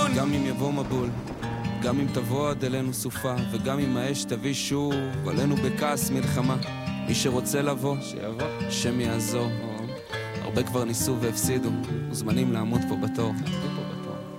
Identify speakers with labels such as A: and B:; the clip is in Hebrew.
A: גם אם יבוא מבול, גם אם תבוא עד אלינו סופה, וגם אם האש תביא שוב עלינו בכעס מלחמה. מי שרוצה לבוא, שיבוא, שם יעזור. הרבה כבר ניסו והפסידו, מוזמנים לעמוד פה בתור.